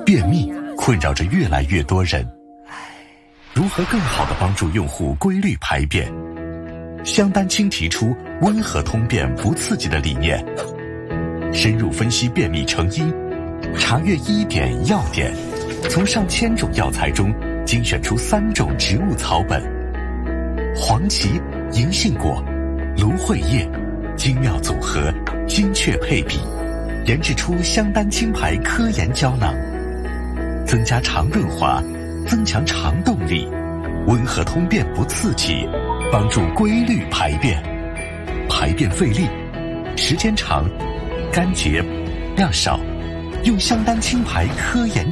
便秘困扰着越来越多人，如何更好地帮助用户规律排便？香丹青提出温和通便不刺激的理念，深入分析便秘成因，查阅医典药典，从上千种药材中精选出3种植物草本：黄芪、银杏果、芦荟叶，精妙组合，精确配比，研制出香丹青牌科研胶囊，增加肠润滑，增强肠动力，温和通便不刺激，帮助规律排便，排便费力，时间长，干结量少，用香丹青牌科研